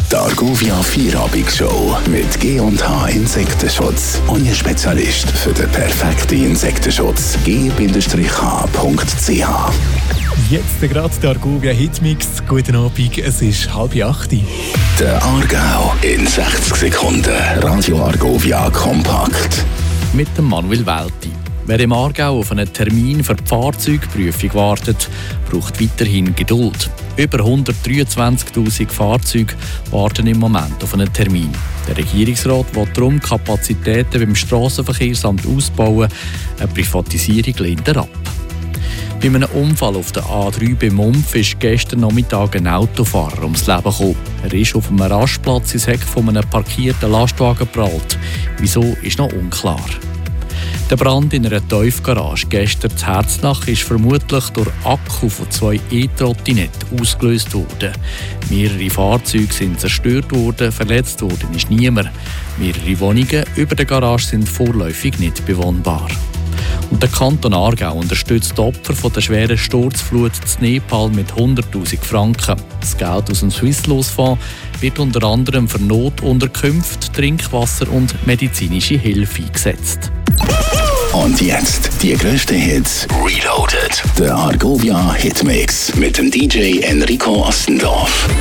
Die Argovia Feierabend-Show mit G&H Insektenschutz. Euer Spezialist für den perfekten Insektenschutz. g-h.ch. Jetzt gerade der Argovia Hitmix. Guten Abend, es ist 7:30. Der Aargau in 60 Sekunden. Radio Argovia kompakt. Mit dem Manuel Welti. Wer im Aargau auf einen Termin für die Fahrzeugprüfung wartet, braucht weiterhin Geduld. Über 123'000 Fahrzeuge warten im Moment auf einen Termin. Der Regierungsrat will darum Kapazitäten beim Strassenverkehrsamt ausbauen. Eine Privatisierung lehnt er ab. Bei einem Unfall auf der A3 bei Mumpf ist gestern Nachmittag ein Autofahrer ums Leben gekommen. Er ist auf einem Rastplatz ins Heck von einem parkierten Lastwagen geprallt. Wieso, ist noch unklar. Der Brand in einer Tiefgarage gestern in Herznach ist vermutlich durch Akku von 2 E-Trottinetten ausgelöst worden. Mehrere Fahrzeuge sind zerstört worden, verletzt worden ist niemand. Mehrere Wohnungen über der Garage sind vorläufig nicht bewohnbar. Und der Kanton Aargau unterstützt die Opfer von der schweren Sturzflut in Nepal mit 100'000 Franken. Das Geld aus dem Swisslosfonds wird unter anderem für Notunterkünfte, Trinkwasser und medizinische Hilfe eingesetzt. Und jetzt die grössten Hits Reloaded. Der Argovia Hitmix mit dem DJ Enrico Ostendorf.